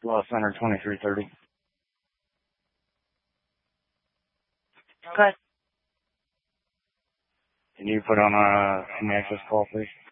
Lost Center 2330. Good. Can you put on an access call, please?